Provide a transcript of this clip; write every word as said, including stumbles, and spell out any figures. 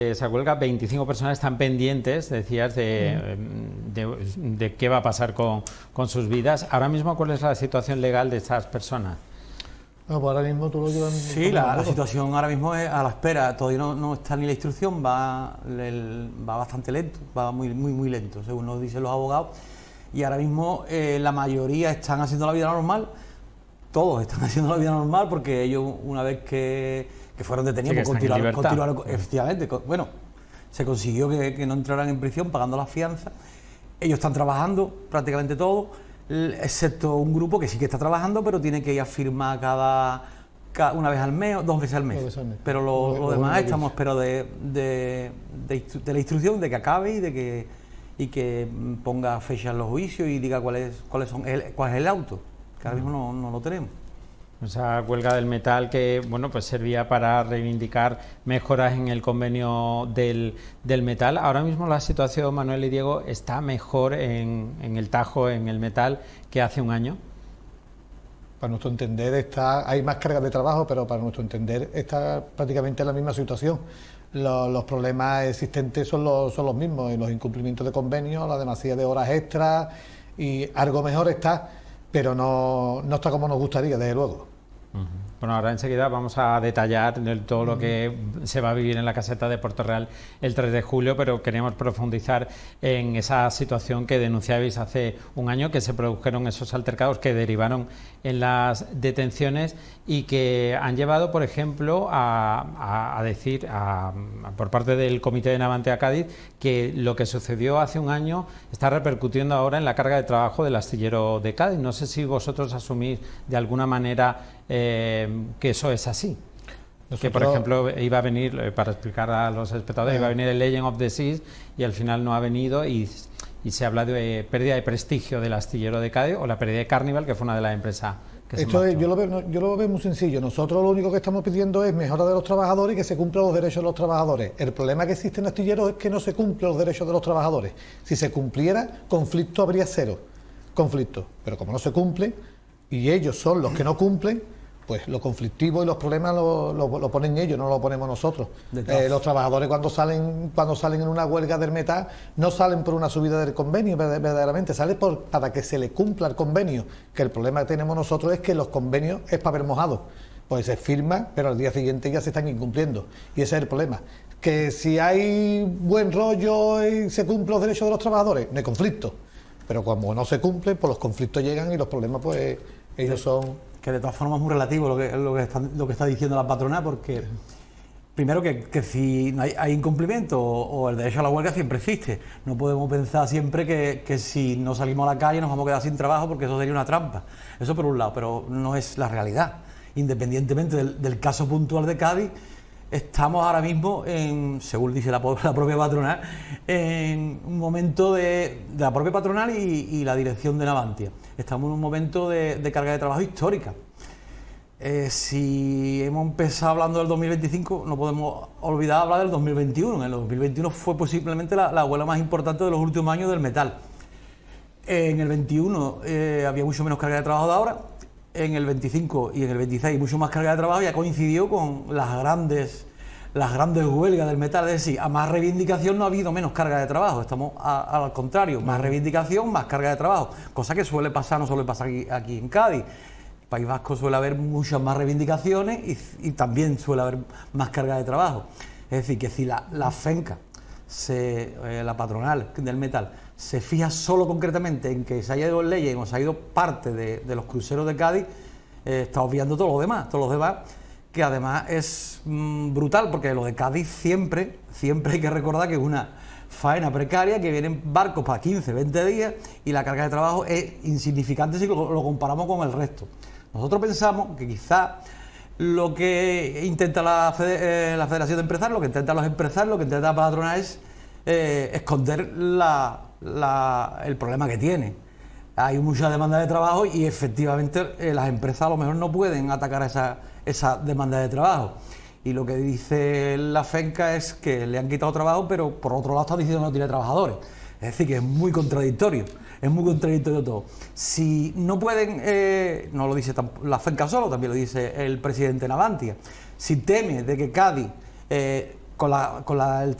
esa huelga, veinticinco personas están pendientes, decías, de, de, de qué va a pasar con, con sus vidas. Ahora mismo, ¿cuál es la situación legal de estas personas? No, pues ahora mismo tú lo llevas... Sí, la, la situación ahora mismo es a la espera, todavía no, no está ni la instrucción, va, el, va bastante lento, va muy, muy, muy lento, según nos dicen los abogados, y ahora mismo eh, la mayoría están haciendo la vida normal, todos están haciendo la vida normal, porque ellos, una vez que... que fueron detenidos, sí, pues continuaron, continuaron, efectivamente, bueno, se consiguió que, que no entraran en prisión pagando las fianzas. Ellos están trabajando prácticamente todo, excepto un grupo que sí que está trabajando, pero tiene que ir a firmar cada, cada una vez al mes o dos veces al mes. Veces al mes. Pero lo, lo, lo demás lo estamos espero de, de, de, de la instrucción, de que acabe y de que y que ponga fecha en los juicios y diga cuáles cuáles son el, cuál es el auto, que ahora mismo no, no lo tenemos. Esa huelga del metal que, bueno, pues servía para reivindicar mejoras en el convenio del, del metal. Ahora mismo la situación, Manuel y Diego, está mejor en, en el Tajo, en el metal, que hace un año. Para nuestro entender está, hay más cargas de trabajo, pero para nuestro entender está prácticamente en la misma situación. Los, los problemas existentes son los, son los mismos, los incumplimientos de convenios, la demasía de horas extras, y algo mejor está, pero no, no está como nos gustaría, desde luego. Uh-huh. Bueno, ahora enseguida vamos a detallar todo lo que se va a vivir en la caseta de Puerto Real el tres de julio, pero queríamos profundizar en esa situación que denunciabais hace un año, que se produjeron esos altercados que derivaron en las detenciones y que han llevado, por ejemplo, a, a, a decir a, a, por parte del Comité de Navantia Cádiz que lo que sucedió hace un año está repercutiendo ahora en la carga de trabajo del astillero de Cádiz. No sé si vosotros asumís de alguna manera eh, que eso es así. Nosotros... Que, por ejemplo, iba a venir, eh, para explicar a los espectadores, eh. iba a venir el Legend of the Seas y al final no ha venido y... y se habla de eh, pérdida de prestigio del astillero de Cádiz o la pérdida de Carnival, que fue una de las empresas que se Esto es, yo, lo veo, yo lo veo muy sencillo. Nosotros lo único que estamos pidiendo es mejora de los trabajadores y que se cumplan los derechos de los trabajadores. El problema que existe en astilleros es que no se cumplen los derechos de los trabajadores. Si se cumpliera, conflicto habría cero. Conflicto. Pero como no se cumple y ellos son los que no cumplen, pues lo conflictivo y los problemas lo, lo, lo ponen ellos, no lo ponemos nosotros. Eh, los trabajadores cuando salen cuando salen en una huelga del metal no salen por una subida del convenio, verdaderamente, salen por, para que se le cumpla el convenio, que el problema que tenemos nosotros es que los convenios es para ver mojados, pues se firman, pero al día siguiente ya se están incumpliendo, y ese es el problema. Que si hay buen rollo y se cumplen los derechos de los trabajadores, no hay conflicto, pero como no se cumplen, pues los conflictos llegan y los problemas pues ellos son... Que de todas formas es muy relativo lo que, lo que, está, lo que está diciendo la patronal, porque primero que, que si hay, hay incumplimiento o, o el derecho a la huelga siempre existe. No podemos pensar siempre que, que si no salimos a la calle nos vamos a quedar sin trabajo, porque eso sería una trampa. Eso por un lado, pero no es la realidad. Independientemente del, del caso puntual de Cádiz, estamos ahora mismo, en, según dice la, la propia patronal, en un momento de, de la propia patronal y, y la dirección de Navantia. Estamos en un momento de, de carga de trabajo histórica. Eh, si hemos empezado hablando del dos mil veinticinco, no podemos olvidar hablar del dos mil veintiuno. En el dos mil veintiuno fue posiblemente la, la huelga más importante de los últimos años del metal. En el veintiuno eh, había mucho menos carga de trabajo de ahora. En el veinticinco y en el veintiséis mucho más carga de trabajo, ya coincidió con las grandes las grandes huelgas del metal. Es decir, a más reivindicación no ha habido menos carga de trabajo, estamos a, al contrario, más reivindicación, más carga de trabajo, cosa que suele pasar, no suele pasar aquí, aquí en Cádiz. En País Vasco suele haber muchas más reivindicaciones y, y también suele haber más carga de trabajo. Es decir, que si la, la FENCA, se, eh, la patronal del metal, se fija solo concretamente en que se haya ido el Legend o se ha ido parte de, de los cruceros de Cádiz, eh, está obviando todo lo demás, todos los demás, que además es mmm, brutal, porque lo de Cádiz siempre, siempre hay que recordar que es una faena precaria, que vienen barcos para quince, veinte días y la carga de trabajo es insignificante si lo, lo comparamos con el resto. Nosotros pensamos que quizá lo que intenta la, Fede, eh, la Federación de Empresarios, lo que intenta los empresarios, lo que intenta la patronal es eh, esconder la, la, el problema que tiene. Hay mucha demanda de trabajo y efectivamente eh, las empresas a lo mejor no pueden atacar esa, esa demanda de trabajo. Y lo que dice la FENCA es que le han quitado trabajo, pero por otro lado está diciendo que no tiene trabajadores. Es decir, que es muy contradictorio, es muy contradictorio todo. Si no pueden, eh, no lo dice la FENCA solo, también lo dice el presidente Navantia, si teme de que Cádiz eh, con, la, con la, el